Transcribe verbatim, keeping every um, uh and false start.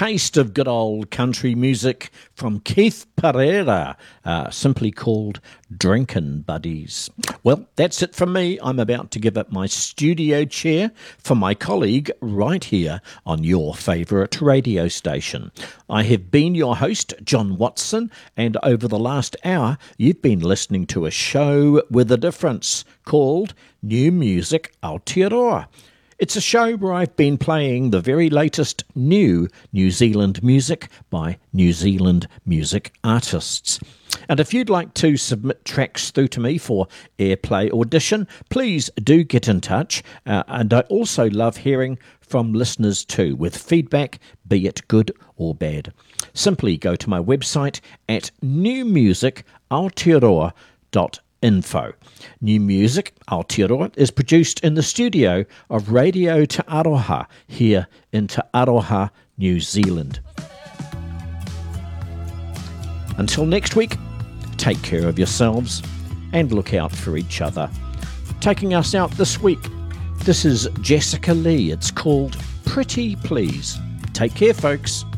taste of good old country music from Keith Pereira, uh, simply called Drinkin' Buddies. Well, that's it from me. I'm about to give up my studio chair for my colleague right here on your favourite radio station. I have been your host, John Watson, and over the last hour, you've been listening to a show with a difference called New Music Aotearoa. It's a show where I've been playing the very latest new New Zealand music by New Zealand music artists. And if you'd like to submit tracks through to me for airplay audition, please do get in touch. Uh, and I also love hearing from listeners too, with feedback, be it good or bad. Simply go to my website at new music aotearoa dot info. New Music Aotearoa is produced in the studio of Radio Te Aroha here in Te Aroha, New Zealand. Until next week, take care of yourselves and look out for each other. Taking us out this week, this is Jessica Lee. It's called Pretty Please. Take care, folks.